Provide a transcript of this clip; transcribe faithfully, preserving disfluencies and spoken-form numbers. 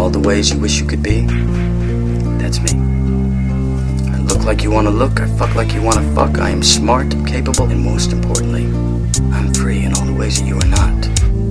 all the ways you wish you could be, that's me. I look like you want to look, I fuck like you want to fuck, I am smart, capable, and most importantly, I'm free in all the ways that you are not.